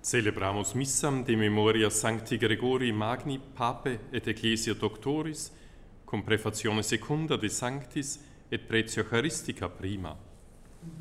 Celebramus missam de memoria Sancti Gregori Magni, Pape et Ecclesia Doctoris, cum prefatione secunda de Sanctis et pretio Eucharistica prima.